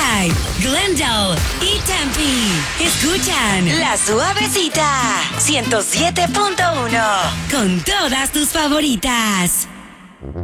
Riverside, Glendale y Tempe. Escuchan La Suavecita 107.1 con todas tus favoritas.